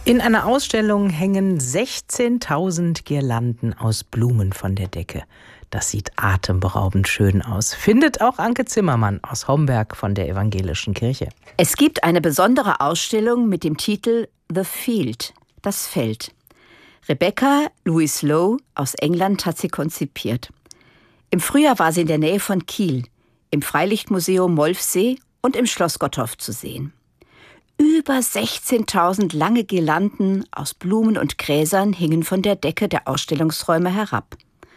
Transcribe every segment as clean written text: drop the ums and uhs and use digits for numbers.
In einer Ausstellung hängen 16.000 Girlanden aus Blumen von der Decke. Das sieht atemberaubend schön aus, findet auch Anke Zimmermann aus Homberg von der Evangelischen Kirche. Es gibt eine besondere Ausstellung mit dem Titel The Field, das Feld. Rebecca Louise Lowe aus England hat sie konzipiert. Im Frühjahr war sie in der Nähe von Kiel, im Freilichtmuseum Molfsee und im Schloss Gottorf zu sehen. Über 16.000 lange Girlanden aus Blumen und Gräsern hingen von der Decke der Ausstellungsräume herab.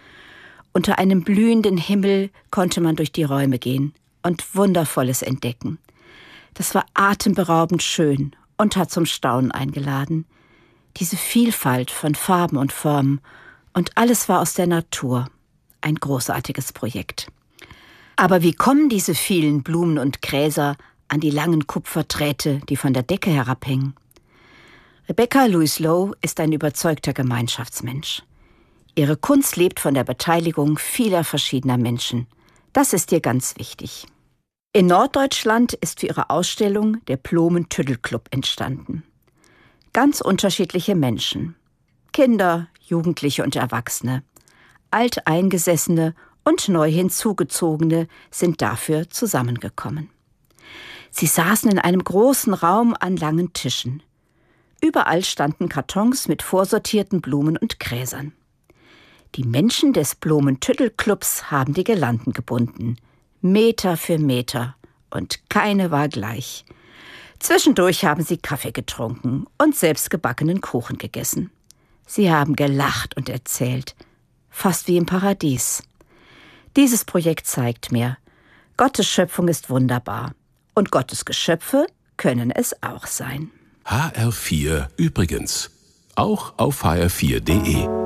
Unter einem blühenden Himmel konnte man durch die Räume gehen und Wundervolles entdecken. Das war atemberaubend schön und hat zum Staunen eingeladen. Diese Vielfalt von Farben und Formen und alles war aus der Natur. Ein großartiges Projekt. Aber wie kommen diese vielen Blumen und Gräser an die langen Kupferdrähte, die von der Decke herabhängen? Rebecca Louise Lowe ist ein überzeugter Gemeinschaftsmensch. Ihre Kunst lebt von der Beteiligung vieler verschiedener Menschen. Das ist ihr ganz wichtig. In Norddeutschland ist für ihre Ausstellung der Blumen-Tüdel-Club entstanden. Ganz unterschiedliche Menschen. Kinder, Jugendliche und Erwachsene. Alteingesessene und neu hinzugezogene sind dafür zusammengekommen. Sie saßen in einem großen Raum an langen Tischen. Überall standen Kartons mit vorsortierten Blumen und Gräsern. Die Menschen des Blumen-Tüdel-Clubs haben die Girlanden gebunden, Meter für Meter, und keine war gleich. Zwischendurch haben sie Kaffee getrunken und selbstgebackenen Kuchen gegessen. Sie haben gelacht und erzählt, fast wie im Paradies. Dieses Projekt zeigt mir, Gottes Schöpfung ist wunderbar und Gottes Geschöpfe können es auch sein. HR4 übrigens, auch auf hr4.de.